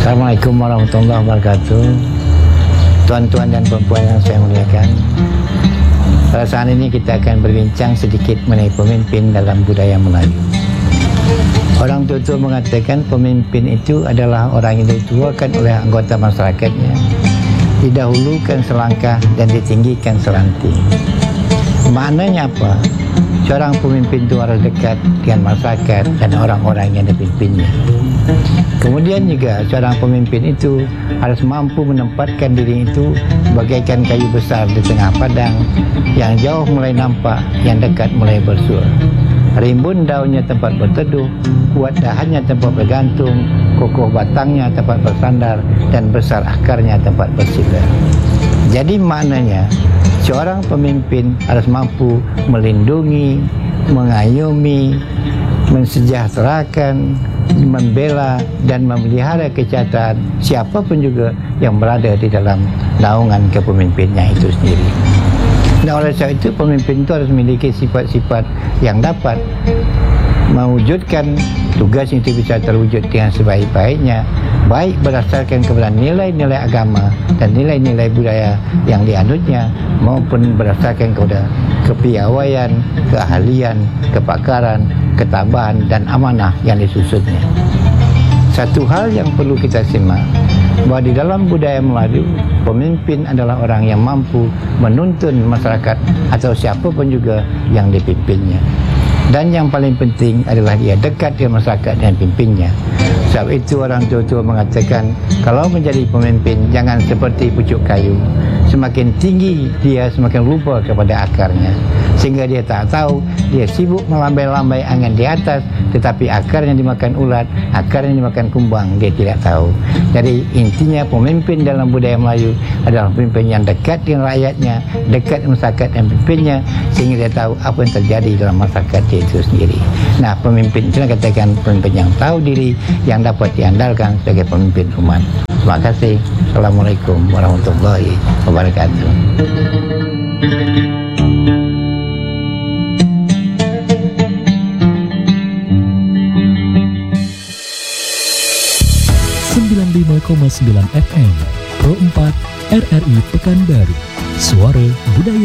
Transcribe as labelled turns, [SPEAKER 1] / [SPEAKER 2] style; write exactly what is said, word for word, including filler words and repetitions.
[SPEAKER 1] Assalamualaikum warahmatullahi wabarakatuh. Tuan-tuan dan perempuan yang saya muliakan, pada saat ini kita akan berbincang sedikit mengenai pemimpin dalam budaya Melayu. Orang tua-tua mengatakan pemimpin itu adalah orang yang dituakan oleh anggota masyarakatnya, didahulukan selangkah dan ditinggikan selanting. Maknanya apa? Seorang pemimpin itu harus dekat dengan masyarakat dan orang-orang yang dipimpinnya. Kemudian juga seorang pemimpin itu harus mampu menempatkan diri itu bagaikan kayu besar di tengah padang, yang jauh mulai nampak, yang dekat mulai bersuara. Rimbun daunnya tempat berteduh, kuat dahannya tempat bergantung, kokoh batangnya tempat bersandar, dan besar akarnya tempat bersila. Jadi maknanya seorang pemimpin harus mampu melindungi, mengayomi, mensejahterakan, membela dan memelihara kesejahteraan siapapun juga yang berada di dalam naungan kepemimpinnya itu sendiri. Dan oleh sebab itu pemimpin itu harus memiliki sifat-sifat yang dapat mewujudkan tugas itu bisa terwujud dengan sebaik-baiknya, baik berdasarkan kepada nilai-nilai agama dan nilai-nilai budaya yang dianutnya, maupun berdasarkan kepada kepiawaian, keahlian, kepakaran, ketabahan dan amanah yang disusunnya. Satu hal yang perlu kita simak, bahwa di dalam budaya Melayu, pemimpin adalah orang yang mampu menuntun masyarakat atau siapapun juga yang dipimpinnya. Dan yang paling penting adalah dia dekat dengan masyarakat dan pimpinnya. Sebab itu orang tua-tua mengatakan, kalau menjadi pemimpin jangan seperti pucuk kayu. Semakin tinggi dia, semakin lupa kepada akarnya, sehingga dia tak tahu, dia sibuk melambai-lambai angin di atas, tetapi akarnya dimakan ulat, akarnya dimakan kumbang, dia tidak tahu. Jadi intinya pemimpin dalam budaya Melayu adalah pemimpin yang dekat dengan rakyatnya, dekat dengan masyarakat dan pimpinnya, sehingga dia tahu apa yang terjadi dalam masyarakat dia itu sendiri. Nah, pemimpin itu katakan pemimpin yang tahu diri, yang dapat diandalkan sebagai pemimpin umat. Terima kasih. Assalamualaikum warahmatullahi wabarakatuh.
[SPEAKER 2] sembilan puluh lima koma sembilan F M Pro empat R R I Pekanbaru. Suara Budaya